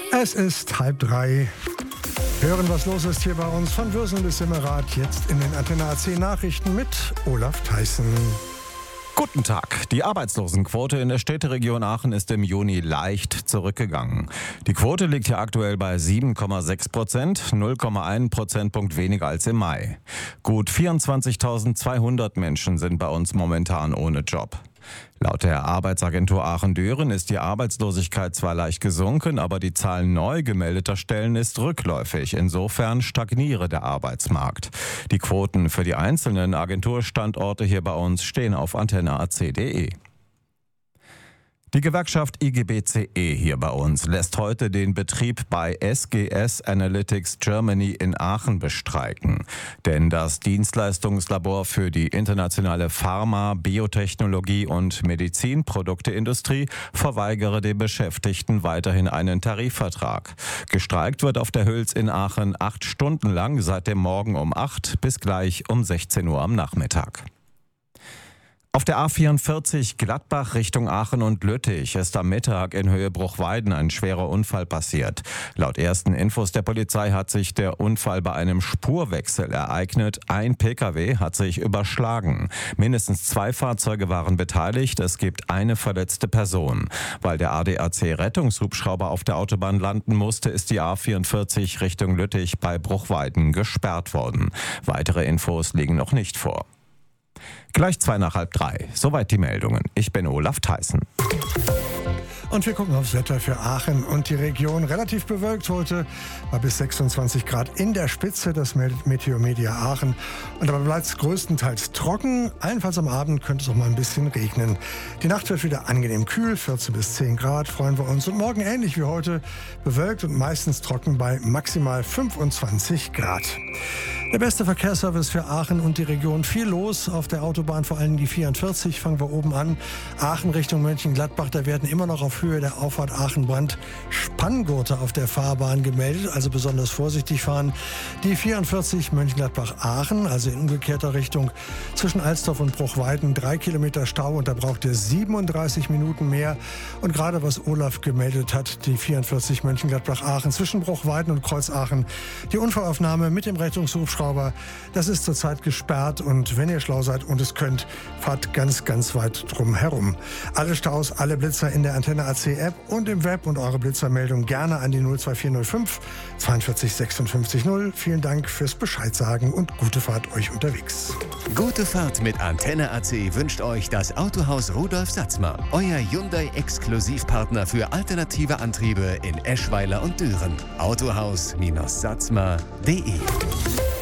Es ist 2:30. Hören, was los ist hier bei uns von Würsel bis Simmerath. Jetzt in den Antenne AC Nachrichten mit Olaf Theissen. Guten Tag. Die Arbeitslosenquote in der Städteregion Aachen ist im Juni leicht zurückgegangen. Die Quote liegt hier aktuell bei 7,6%, 0,1 Prozentpunkt weniger als im Mai. Gut 24.200 Menschen sind bei uns momentan ohne Job. Laut der Arbeitsagentur Aachen-Düren ist die Arbeitslosigkeit zwar leicht gesunken, aber die Zahl neu gemeldeter Stellen ist rückläufig. Insofern stagniere der Arbeitsmarkt. Die Quoten für die einzelnen Agenturstandorte hier bei uns stehen auf antenneac.de. Die Gewerkschaft IGBCE hier bei uns lässt heute den Betrieb bei SGS Analytics Germany in Aachen bestreiken. Denn das Dienstleistungslabor für die internationale Pharma-, Biotechnologie- und Medizinprodukteindustrie verweigere den Beschäftigten weiterhin einen Tarifvertrag. Gestreikt wird auf der Hüls in Aachen 8 Stunden lang, seit dem Morgen um 8 bis gleich um 16 Uhr am Nachmittag. Auf der A44 Gladbach Richtung Aachen und Lüttich ist am Mittag in Höhe Bruchweiden ein schwerer Unfall passiert. Laut ersten Infos der Polizei hat sich der Unfall bei einem Spurwechsel ereignet. Ein Pkw hat sich überschlagen. Mindestens 2 Fahrzeuge waren beteiligt. Es gibt eine verletzte Person. Weil der ADAC-Rettungshubschrauber auf der Autobahn landen musste, ist die A44 Richtung Lüttich bei Bruchweiden gesperrt worden. Weitere Infos liegen noch nicht vor. Gleich 2:30. Soweit die Meldungen. Ich bin Olaf Theissen. Und wir gucken aufs Wetter für Aachen und die Region. Relativ bewölkt heute, bei bis 26 Grad in der Spitze, das meldet Meteomedia Aachen. Und dabei bleibt es größtenteils trocken. Allenfalls am Abend könnte es auch mal ein bisschen regnen. Die Nacht wird wieder angenehm kühl, 14 bis 10 Grad freuen wir uns. Und morgen ähnlich wie heute, bewölkt und meistens trocken bei maximal 25 Grad. Der beste Verkehrsservice für Aachen und die Region. Viel los auf der Autobahn, vor allem die 44. Fangen wir oben an. Aachen Richtung Mönchengladbach, da werden immer noch auf Höhe der Auffahrt Aachen-Brand Spanngurte auf der Fahrbahn gemeldet, also besonders vorsichtig fahren. Die 44 Mönchengladbach-Aachen, also in umgekehrter Richtung zwischen Alsdorf und Bruchweiden, 3 Kilometer Stau und da braucht ihr 37 Minuten mehr. Und gerade was Olaf gemeldet hat, die 44 Mönchengladbach-Aachen zwischen Bruchweiden und Kreuzaachen, die Unfallaufnahme mit dem Rettungshubschrauber, das ist zurzeit gesperrt und wenn ihr schlau seid und es könnt, fahrt ganz, ganz weit drum herum. Alle Staus, alle Blitzer in der Antenne AC-App und im Web und eure Blitzermeldung gerne an die 02405 42 56 0. Vielen Dank fürs Bescheid sagen und gute Fahrt euch unterwegs. Gute Fahrt mit Antenne AC wünscht euch das Autohaus Rudolf Satzmer, euer Hyundai-Exklusivpartner für alternative Antriebe in Eschweiler und Düren. Autohaus-satzmer.de